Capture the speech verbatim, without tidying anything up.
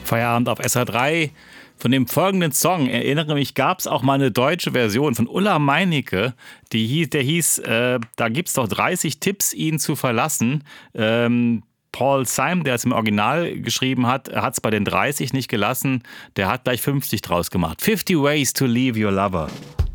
Feierabend auf S R drei. Von dem folgenden Song, erinnere mich, gab es auch mal eine deutsche Version von Ulla Meinecke, die hieß, der hieß, äh, da gibt es doch dreißig Tipps, ihn zu verlassen. Ähm, Paul Simon, der es im Original geschrieben hat, hat es bei den dreißig nicht gelassen, der hat gleich fünfzig draus gemacht. fifty Ways to Leave Your Lover.